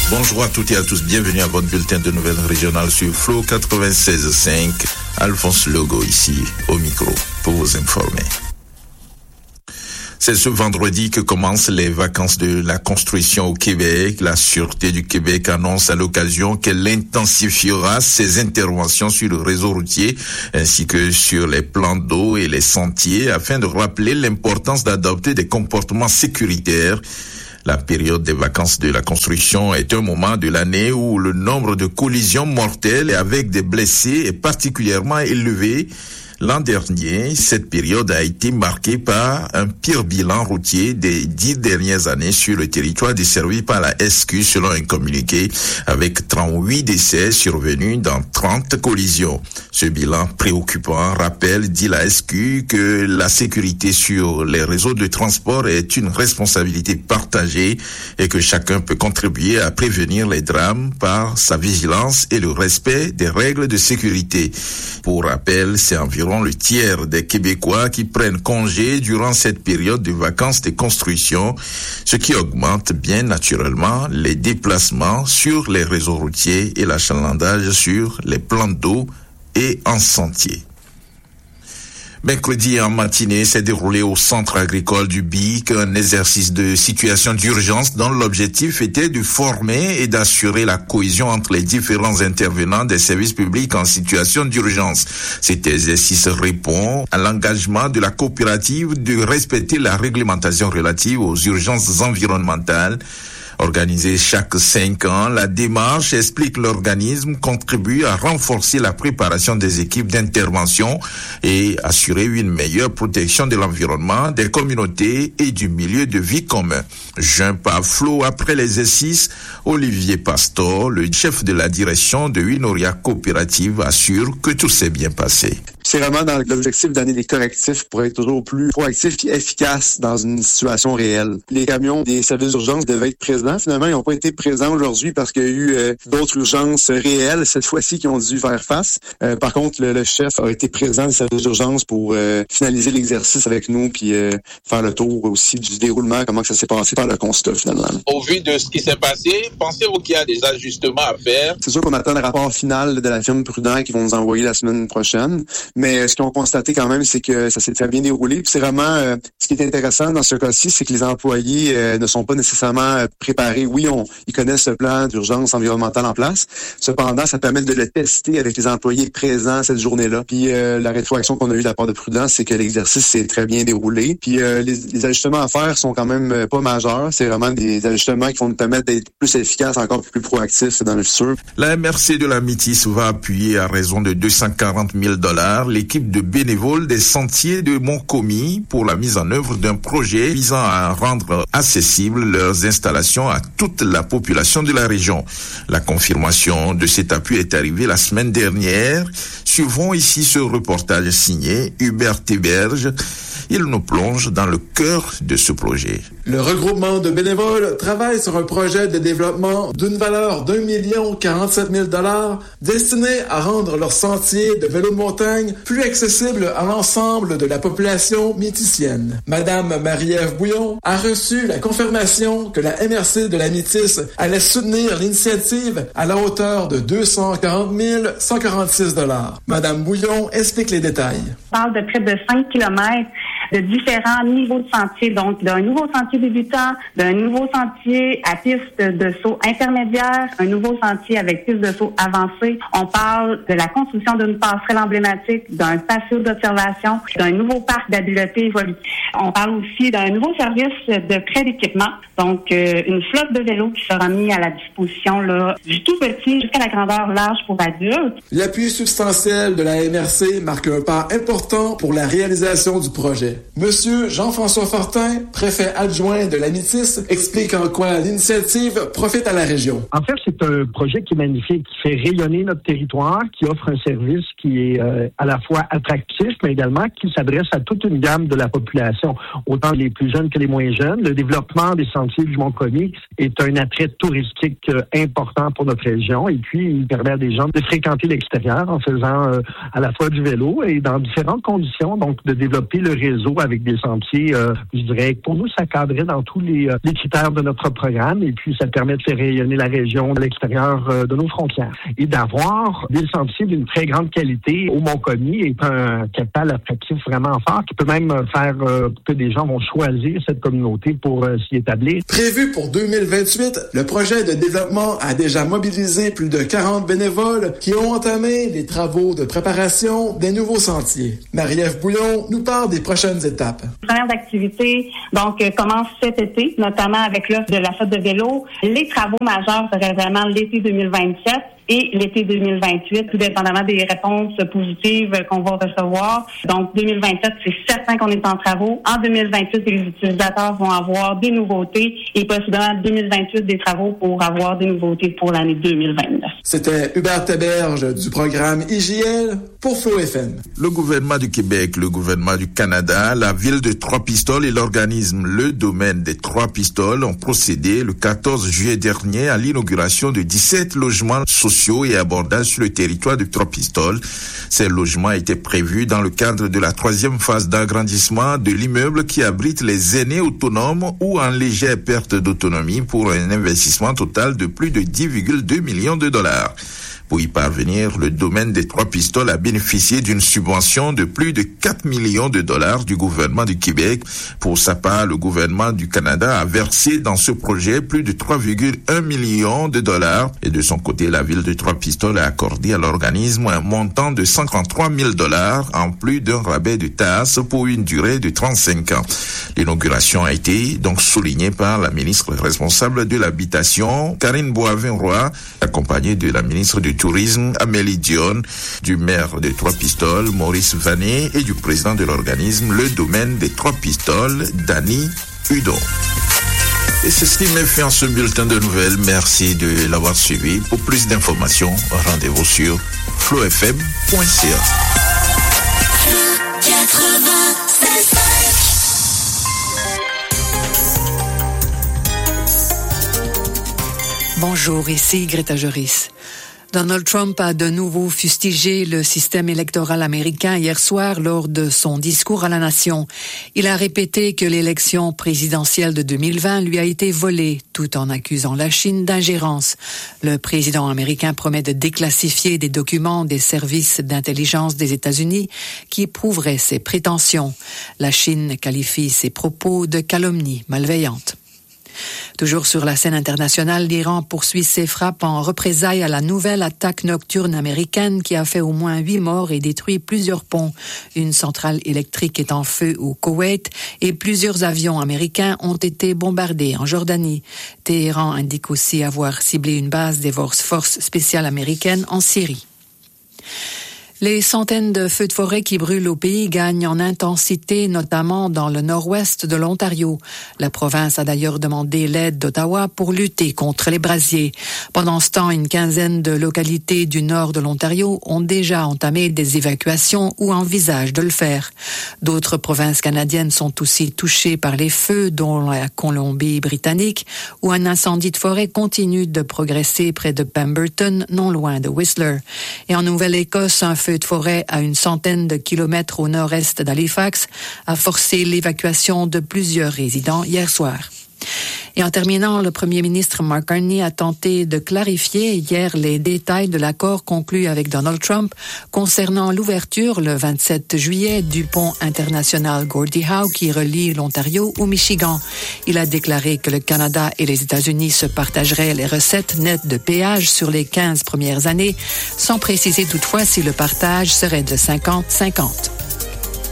Bonjour à toutes et à tous, bienvenue à votre bulletin de nouvelles régionales sur Flow 96.5. Alphonse Logo ici au micro pour vous informer. C'est ce vendredi que commencent les vacances de la construction au Québec. La Sûreté du Québec annonce à l'occasion qu'elle intensifiera ses interventions sur le réseau routier ainsi que sur les plans d'eau et les sentiers afin de rappeler l'importance d'adopter des comportements sécuritaires. La période des vacances de la construction est un moment de l'année où le nombre de collisions mortelles avec des blessés est particulièrement élevé. L'an dernier, cette période a été marquée par un pire bilan routier des 10 dernières années sur le territoire desservi par la SQ selon un communiqué avec 38 décès survenus dans 30 collisions. Ce bilan préoccupant rappelle, dit la SQ, que la sécurité sur les réseaux de transport est une responsabilité partagée et que chacun peut contribuer à prévenir les drames par sa vigilance et le respect des règles de sécurité. Pour rappel, c'est environ le tiers des Québécois qui prennent congé durant cette période de vacances de construction, ce qui augmente bien naturellement les déplacements sur les réseaux routiers et l'achalandage sur les plans d'eau et en sentier. Mercredi en matinée s'est déroulé au centre agricole du BIC un exercice de situation d'urgence dont l'objectif était de former et d'assurer la cohésion entre les différents intervenants des services publics en situation d'urgence. Cet exercice répond à l'engagement de la coopérative de respecter la réglementation relative aux urgences environnementales. Organisée chaque 5 ans, la démarche, explique l'organisme, contribue à renforcer la préparation des équipes d'intervention et assurer une meilleure protection de l'environnement, des communautés et du milieu de vie commun. Joint par Flo après l'exercice, Olivier Pastor, le chef de la direction de Winoria Coopérative, assure que tout s'est bien passé. C'est vraiment dans l'objectif d'amener des correctifs pour être toujours plus proactif et efficace dans une situation réelle. Les camions des services d'urgence devaient être présents. Finalement, ils n'ont pas été présents aujourd'hui parce qu'il y a eu d'autres urgences réelles cette fois-ci qui ont dû faire face. Par contre, le chef a été présent des services d'urgence pour finaliser l'exercice avec nous puis faire le tour aussi du déroulement, comment que ça s'est passé par le constat finalement. Au vu de ce qui s'est passé, pensez-vous qu'il y a des ajustements à faire? C'est sûr qu'on attend le rapport final de la firme Prudent qui vont nous envoyer la semaine prochaine. Mais ce qu'ils ont constaté quand même, c'est que ça s'est très bien déroulé. Puis c'est vraiment ce qui est intéressant dans ce cas-ci, c'est que les employés ne sont pas nécessairement préparés. Oui, ils connaissent le plan d'urgence environnementale en place. Cependant, ça permet de le tester avec les employés présents cette journée-là. Puis la rétroaction qu'on a eue de la part de Prudence, c'est que l'exercice s'est très bien déroulé. Puis les ajustements à faire sont quand même pas majeurs. C'est vraiment des ajustements qui vont nous permettre d'être plus efficaces, encore plus proactifs dans le futur. La MRC de la Métis va appuyer à raison de 240 000 $ l'équipe de bénévoles des sentiers de Montcomy pour la mise en œuvre d'un projet visant à rendre accessibles leurs installations à toute la population de la région. La confirmation de cet appui est arrivée la semaine dernière. Suivons ici ce reportage signé Hubert Théberge. Il nous plonge dans le cœur de ce projet. Le regroupement de bénévoles travaille sur un projet de développement d'une valeur d'1 047 000 $ destiné à rendre leurs sentiers de vélo de montagne plus accessibles à l'ensemble de la population métisienne. Madame Marie-Ève Bouillon a reçu la confirmation que la MRC de la Métis allait soutenir l'initiative à la hauteur de 240 146 $. Madame Bouillon explique les détails. On parle de près de 5 kilomètres de différents niveaux de sentiers, donc d'un nouveau sentier débutant, d'un nouveau sentier à piste de saut intermédiaire, un nouveau sentier avec piste de saut avancée. On parle de la construction d'une passerelle emblématique, d'un patio d'observation, d'un nouveau parc d'habileté évolutif. On parle aussi d'un nouveau service de prêt d'équipement, donc une flotte de vélos qui sera mise à la disposition là, du tout petit jusqu'à la grandeur large pour adultes. L'appui substantiel de la MRC marque un pas important pour la réalisation du projet. Monsieur Jean-François Fortin, préfet adjoint de la Métis, explique en quoi l'initiative profite à la région. En fait, c'est un projet qui est magnifique, qui fait rayonner notre territoire, qui offre un service qui est à la fois attractif, mais également qui s'adresse à toute une gamme de la population, autant les plus jeunes que les moins jeunes. Le développement des sentiers du Mont-Comy est un attrait touristique important pour notre région, et puis il permet à des gens de fréquenter l'extérieur en faisant à la fois du vélo et dans différentes conditions, donc de développer le réseau réseau avec des sentiers, je dirais que pour nous, ça cadrait dans tous les critères de notre programme et puis ça permet de faire rayonner la région à l'extérieur de nos frontières. Et d'avoir des sentiers d'une très grande qualité au Mont-Commis est un capital attractif vraiment fort qui peut même faire que des gens vont choisir cette communauté pour s'y établir. Prévu pour 2028, le projet de développement a déjà mobilisé plus de 40 bénévoles qui ont entamé les travaux de préparation des nouveaux sentiers. Marie-Ève Bouillon nous parle des prochaines étapes. Les premières activités commencent cet été, notamment avec l'offre de la flotte de vélos. Les travaux majeurs seraient vraiment l'été 2027 et l'été 2028, tout dépendamment des réponses positives qu'on va recevoir. Donc, 2027, c'est certain qu'on est en travaux. En 2028, les utilisateurs vont avoir des nouveautés et possiblement 2028 des travaux pour avoir des nouveautés pour l'année 2029. C'était Hubert Théberge du programme IJL pour Flow FM. Le gouvernement du Québec, le gouvernement du Canada, la ville de Trois-Pistoles et l'organisme Le Domaine des Trois-Pistoles ont procédé le 14 juillet dernier à l'inauguration de 17 logements sociaux et abordables sur le territoire de Trois-Pistoles. Ces logements étaient prévus dans le cadre de la 3e phase d'agrandissement de l'immeuble qui abrite les aînés autonomes ou en légère perte d'autonomie pour un investissement total de plus de 10,2 millions de dollars. Pour y parvenir, le domaine des Trois-Pistoles a bénéficié d'une subvention de plus de 4 millions de dollars du gouvernement du Québec. Pour sa part, le gouvernement du Canada a versé dans ce projet plus de 3,1 millions de dollars. Et de son côté, la ville de Trois-Pistoles a accordé à l'organisme un montant de 53 000 dollars en plus d'un rabais de taxes pour une durée de 35 ans. L'inauguration a été donc soulignée par la ministre responsable de l'habitation, Karine Boivin-Roy, accompagnée de la ministre du Tourisme, Amélie Dion, du maire des Trois-Pistoles, Maurice Vanet, et du président de l'organisme Le Domaine des Trois-Pistoles, Danny Hudon. Et c'est ce qui met fin à ce bulletin de nouvelles. Merci de l'avoir suivi. Pour plus d'informations, rendez-vous sur flowfm.ca. Bonjour, ici Greta Joris. Donald Trump a de nouveau fustigé le système électoral américain hier soir lors de son discours à la nation. Il a répété que l'élection présidentielle de 2020 lui a été volée, tout en accusant la Chine d'ingérence. Le président américain promet de déclassifier des documents des services d'intelligence des États-Unis qui prouveraient ses prétentions. La Chine qualifie ses propos de calomnie malveillante. Toujours sur la scène internationale, l'Iran poursuit ses frappes en représailles à la nouvelle attaque nocturne américaine qui a fait au moins 8 morts et détruit plusieurs ponts. Une centrale électrique est en feu au Koweït et plusieurs avions américains ont été bombardés en Jordanie. Téhéran indique aussi avoir ciblé une base des forces spéciales américaines en Syrie. Les centaines de feux de forêt qui brûlent au pays gagnent en intensité, notamment dans le nord-ouest de l'Ontario. La province a d'ailleurs demandé l'aide d'Ottawa pour lutter contre les brasiers. Pendant ce temps, une quinzaine de localités du nord de l'Ontario ont déjà entamé des évacuations ou envisagent de le faire. D'autres provinces canadiennes sont aussi touchées par les feux, dont la Colombie-Britannique, où un incendie de forêt continue de progresser près de Pemberton, non loin de Whistler. Et en Nouvelle-Écosse, un feu de forêt à une centaine de kilomètres au nord-est d'Halifax a forcé l'évacuation de plusieurs résidents hier soir. Et en terminant, le premier ministre Mark Carney a tenté de clarifier hier les détails de l'accord conclu avec Donald Trump concernant l'ouverture le 27 juillet du pont international Gordie Howe qui relie l'Ontario au Michigan. Il a déclaré que le Canada et les États-Unis se partageraient les recettes nettes de péage sur les 15 premières années, sans préciser toutefois si le partage serait de 50-50.